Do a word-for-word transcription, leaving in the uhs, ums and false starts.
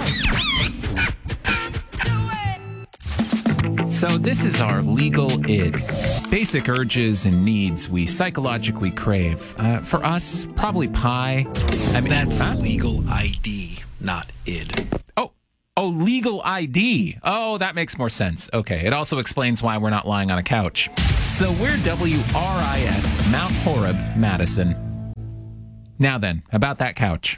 So this is our legal id. Basic urges and needs we psychologically crave. Uh, for us, probably pie. I mean, That's huh? legal I D, not id. Oh, oh, legal I D. Oh, that makes more sense. Okay, it also explains why we're not lying on a couch. So we're W R I S Mount Horeb, Madison. Now then, about that couch.